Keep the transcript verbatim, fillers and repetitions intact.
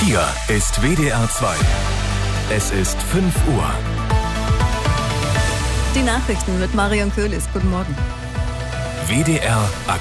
Hier ist W D R zwei. Es ist fünf Uhr. Die Nachrichten mit Marion Köhlis. Guten Morgen. W D R aktuell.